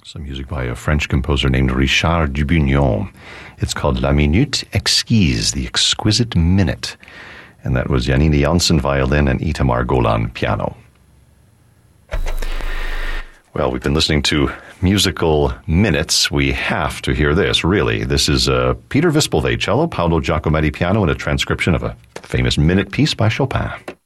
Some music by a French composer named Richard Dubignon. It's called La Minute Exquise, the exquisite minute. And that was Janine Janssen, violin, and Itamar Golan, piano. Well, we've been listening to musical minutes. We have to hear this, really. This is Peter Vispalvey, cello, Paolo Giacometti, piano, and a transcription of a famous minute piece by Chopin.